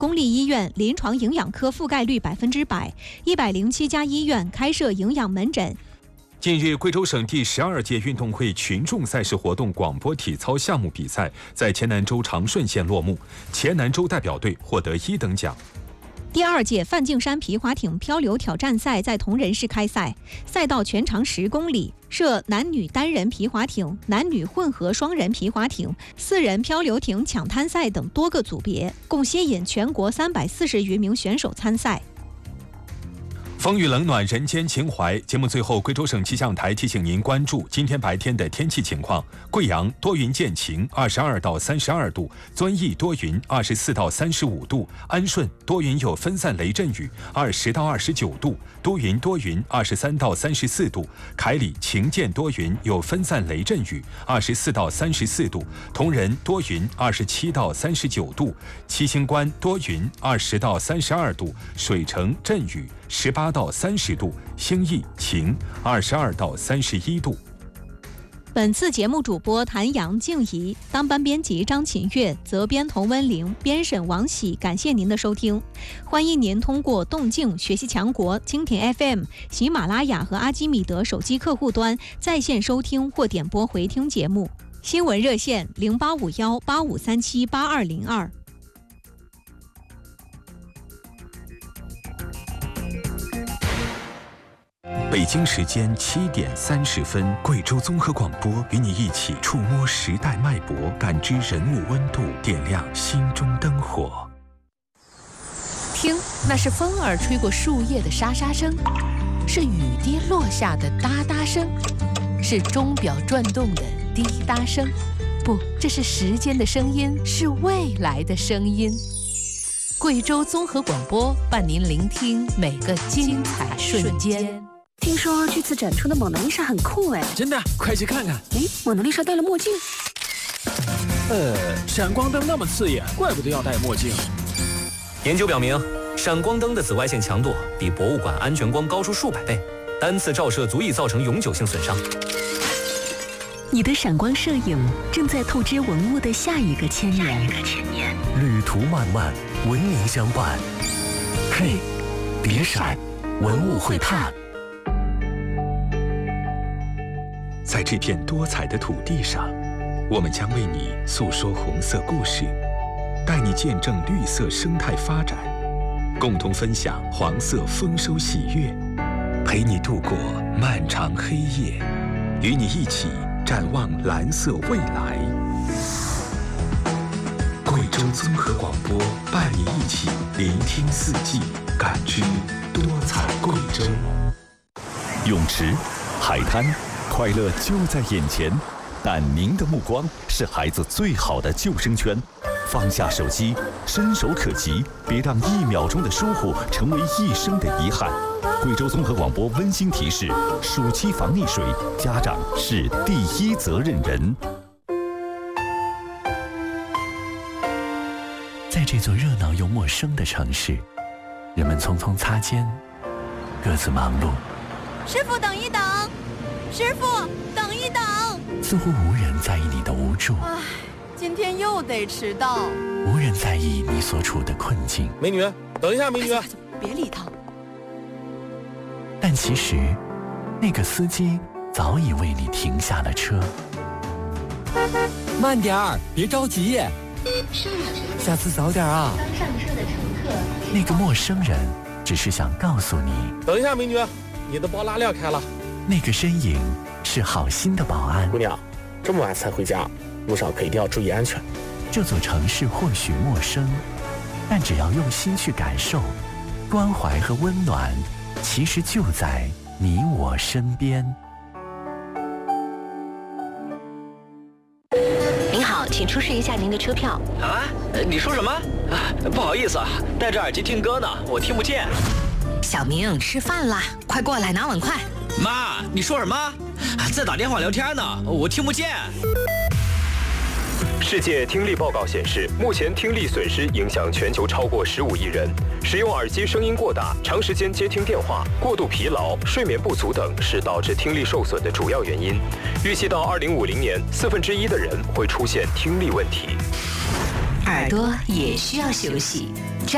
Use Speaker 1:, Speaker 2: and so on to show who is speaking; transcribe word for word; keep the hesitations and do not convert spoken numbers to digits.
Speaker 1: 公立医院临床营养科覆盖率百分之百，一百零七家医院开设营养门诊。
Speaker 2: 近日，贵州省第十二届运动会群众赛事活动广播体操项目比赛在黔南州长顺县落幕，黔南州代表队获得一等奖。
Speaker 1: 第二届梵净山皮划艇漂流挑战赛在铜仁市开赛，赛道全长十公里，设男女单人皮划艇、男女混合双人皮划艇、四人漂流艇抢滩赛等多个组别，共吸引全国三百四十余名选手参赛。
Speaker 2: 风雨冷暖，人间情怀。节目最后，贵州省气象台提醒您关注今天白天的天气情况：贵阳多云见晴，二十二到三十二度；遵义多云，二十四到三十五度；安顺多云有分散雷阵雨，二十到二十九度；都匀多云，二十三到三十四度；凯里晴间多云有分散雷阵雨，二十四到三十四度；铜仁多云，二十七到三十九度；七星关多云，二十到三十二度；水城阵雨，十八到三十度，兴义晴，二十二到三十一度。
Speaker 1: 本次节目主播谭阳、静怡，当班编辑张琴月，责编童文玲，编审王喜。感谢您的收听，欢迎您通过动静、学习强国、蜻蜓 F M、喜马拉雅和阿基米德手机客户端在线收听或点播回听节目。新闻热线零八五幺八五三七八二零二。
Speaker 2: 北京时间七点三十分，贵州综合广播与你一起触摸时代脉搏，感知人物温度，点亮心中灯火。
Speaker 3: 听，那是风儿吹过树叶的沙沙声，是雨滴落下的哒哒声，是钟表转动的滴答声。不，这是时间的声音，是未来的声音。贵州综合广播伴您聆听每个精彩瞬间。
Speaker 4: 听说这次展出的蒙娜丽莎很酷哎！
Speaker 5: 真的，快去看看！
Speaker 4: 哎，蒙娜丽莎戴了墨镜。
Speaker 5: 呃，闪光灯那么刺眼，怪不得要戴墨镜。
Speaker 6: 研究表明，闪光灯的紫外线强度比博物馆安全光高出数百倍，单次照射足以造成永久性损伤。
Speaker 7: 你的闪光摄影正在透支文物的下一个千年。
Speaker 8: 旅途漫漫，文明相伴。嘿，别闪，文物会探。
Speaker 2: 在这片多彩的土地上，我们将为你诉说红色故事，带你见证绿色生态发展，共同分享黄色丰收喜悦，陪你度过漫长黑夜，与你一起展望蓝色未来。贵州综合广播伴你一起聆听四季，感知多彩贵州。
Speaker 8: 泳池、海滩，快乐就在眼前，但您的目光是孩子最好的救生圈。放下手机，伸手可及，别让一秒钟的疏忽成为一生的遗憾。贵州综合广播温馨提示：暑期防溺水，家长是第一责任人。
Speaker 9: 在这座热闹又陌生的城市，人们匆匆擦肩，各自忙碌。
Speaker 10: 师傅，等一等！师傅，等一等！
Speaker 9: 似乎无人在意你的无助。
Speaker 10: 唉，今天又得迟到。
Speaker 9: 无人在意你所处的困境。
Speaker 5: 美女，等一下，美女，
Speaker 10: 别理他。
Speaker 9: 但其实，那个司机早已为你停下了车。
Speaker 5: 慢点儿，别着急。下次早点啊。
Speaker 7: 刚上车的乘客。
Speaker 9: 那个陌生人只是想告诉你。
Speaker 5: 等一下，美女，你的包拉链开了。
Speaker 9: 那个身影是好心的保安。
Speaker 11: 姑娘，这么晚才回家，路上可一定要注意安全。
Speaker 9: 这座城市或许陌生，但只要用心去感受，关怀和温暖其实就在你我身边。
Speaker 7: 您好，请出示一下您的车票。
Speaker 12: 啊？你说什么？啊，不好意思啊，戴着耳机听歌呢，我听不见。
Speaker 7: 小明，吃饭啦，快过来拿碗筷。
Speaker 12: 妈，你说什么？在打电话聊天呢，我听不见。
Speaker 13: 世界听力报告显示，目前听力损失影响全球超过十五亿人。使用耳机声音过大、长时间接听电话、过度疲劳、睡眠不足等是导致听力受损的主要原因。预计到二零五零年，四分之一的人会出现听力问题。
Speaker 7: 耳朵也需要休息。